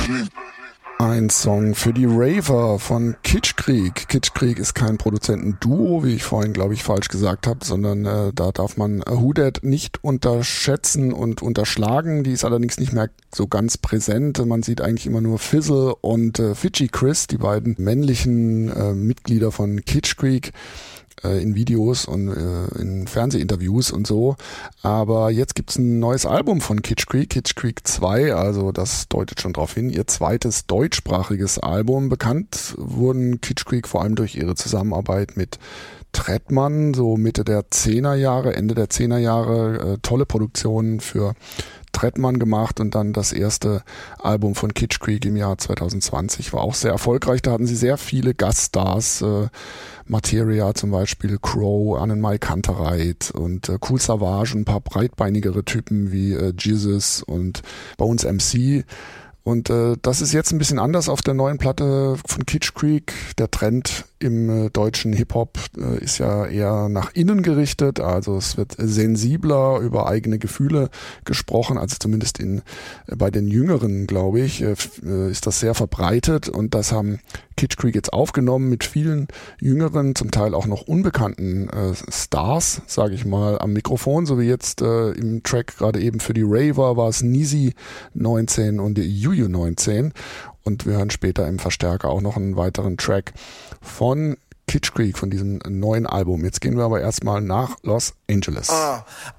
Ein Song für die Raver von Kitschkrieg. Kitschkrieg ist kein Produzentenduo, wie ich vorhin, glaube ich, falsch gesagt habe, sondern da darf man Who Dat nicht unterschätzen und unterschlagen. Die ist allerdings nicht mehr so ganz präsent. Man sieht eigentlich immer nur Fizzle und Fidschi Chris, die beiden männlichen Mitglieder von Kitschkrieg, in Videos und in Fernsehinterviews und so. Aber jetzt gibt's ein neues Album von Kitschkrieg, Kitschkrieg 2, also das deutet schon darauf hin, ihr zweites deutschsprachiges Album. Bekannt wurden Kitschkrieg vor allem durch ihre Zusammenarbeit mit Trettmann, so Mitte der 10er Jahre, Ende der 10er Jahre, tolle Produktionen für Trettmann gemacht und dann das erste Album von Kitschkrieg im Jahr 2020 war auch sehr erfolgreich. Da hatten sie sehr viele Gaststars, Materia zum Beispiel, Crow, Annenmai Kantereit und Kool Savage, ein paar breitbeinigere Typen wie Jesus und Bones MC. Und das ist jetzt ein bisschen anders auf der neuen Platte von Kitschkrieg. Der Trend im deutschen Hip-Hop ist ja eher nach innen gerichtet. Also es wird sensibler über eigene Gefühle gesprochen. Also zumindest bei den Jüngeren, glaube ich, ist das sehr verbreitet. Und das haben Kitschkrieg jetzt aufgenommen mit vielen jüngeren, zum Teil auch noch unbekannten Stars, sage ich mal, am Mikrofon. So wie jetzt im Track gerade eben für die Raver war es Nisi 19 und Juju 19. Und wir hören später im Verstärker auch noch einen weiteren Track von Kitschkrieg, von diesem neuen Album. Jetzt gehen wir aber erstmal nach Los Angeles.